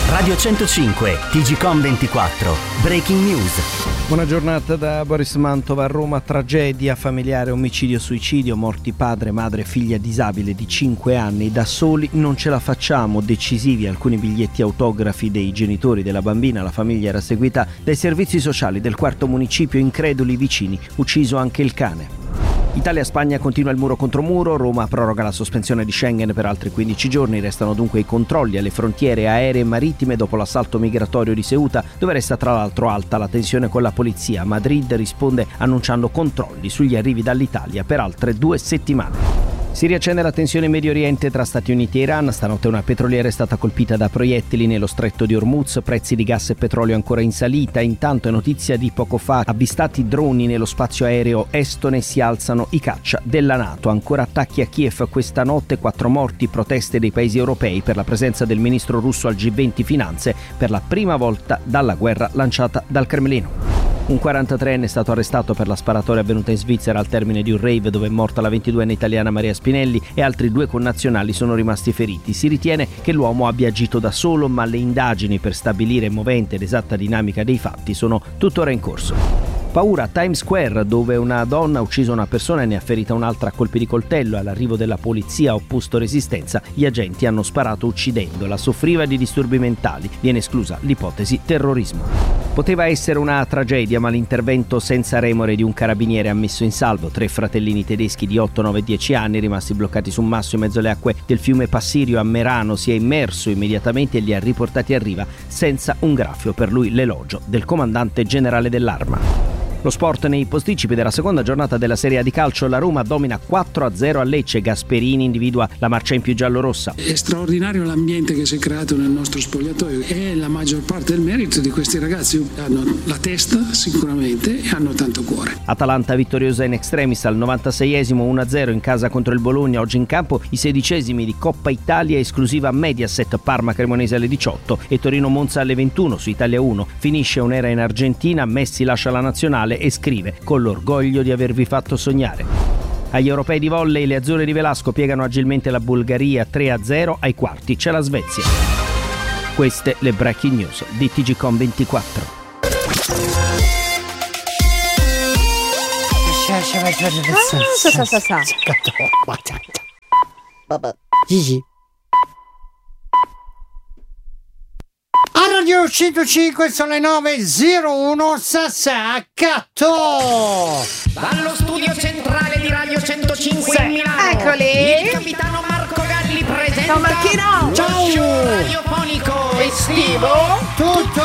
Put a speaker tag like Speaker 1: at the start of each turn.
Speaker 1: Radio 105, TGcom 24, Breaking News.
Speaker 2: Buona giornata da Boris Mantova. A Roma, tragedia familiare, omicidio-suicidio, morti padre, madre, figlia disabile di 5 anni. Da soli non ce la facciamo, decisivi alcuni biglietti autografi dei genitori della bambina. La famiglia era seguita dai servizi sociali del quarto municipio, increduli vicini, ucciso anche il cane. Italia-Spagna continua il muro contro muro, Roma proroga la sospensione di Schengen per altri 15 giorni, restano dunque i controlli alle frontiere aeree e marittime dopo l'assalto migratorio di Ceuta, dove resta tra l'altro alta la tensione con la polizia. Madrid risponde annunciando controlli sugli arrivi dall'Italia per altre 2 settimane. Si riaccende la tensione in Medio Oriente tra Stati Uniti e Iran. Stanotte una petroliera è stata colpita da proiettili nello stretto di Hormuz, prezzi di gas e petrolio ancora in salita. Intanto è notizia di poco fa, avvistati droni nello spazio aereo estone, si alzano i caccia della NATO. Ancora attacchi a Kiev questa notte, 4 morti, proteste dei paesi europei per la presenza del ministro russo al G20 Finanze per la prima volta dalla guerra lanciata dal Cremlino. Un 43enne è stato arrestato per la sparatoria avvenuta in Svizzera al termine di un rave dove è morta la 22enne italiana Maria Spinelli e altri 2 connazionali sono rimasti feriti. Si ritiene che l'uomo abbia agito da solo, ma le indagini per stabilire movente l'esatta dinamica dei fatti sono tuttora in corso. Paura a Times Square, dove una donna ha ucciso una persona e ne ha ferita un'altra a colpi di coltello. All'arrivo della polizia ha opposto resistenza, gli agenti hanno sparato uccidendola. Soffriva di disturbi mentali, viene esclusa l'ipotesi terrorismo. Poteva essere una tragedia, ma l'intervento senza remore di un carabiniere ha messo in salvo 3 fratellini tedeschi di 8, 9 e 10 anni rimasti bloccati su un masso in mezzo alle acque del fiume Passirio a Merano. Si è immerso immediatamente e li ha riportati a riva senza un graffio. Per lui l'elogio del comandante generale dell'Arma. Lo sport nei posticipi della seconda giornata della Serie A di calcio. La Roma domina 4-0 a Lecce. Gasperini individua la marcia in più giallorossa.
Speaker 3: È straordinario l'ambiente che si è creato nel nostro spogliatoio e la maggior parte del merito di questi ragazzi. Hanno la testa sicuramente e hanno tanto cuore.
Speaker 2: Atalanta vittoriosa in extremis al 96esimo 1-0 in casa contro il Bologna. Oggi in campo i 16esimi di Coppa Italia esclusiva Mediaset, Parma Cremonese alle 18 e Torino Monza alle 21 su Italia 1. Finisce un'era in Argentina, Messi lascia la nazionale e scrive: con l'orgoglio di avervi fatto sognare. Agli europei di volley le azzurre di Velasco piegano agilmente la Bulgaria 3-0 ai quarti. C'è la Svezia. Queste le breaking news di TGcom 24.
Speaker 4: Gigi. Radio 105 sono le 9:01. Sassacato
Speaker 5: dallo studio centrale di Radio 105
Speaker 6: sì.
Speaker 5: in Milano.
Speaker 6: Eccoli.
Speaker 5: Il capitano Marco Galli presenta
Speaker 6: Ciao Marchino.
Speaker 5: lo show radiofonico estivo
Speaker 4: tutto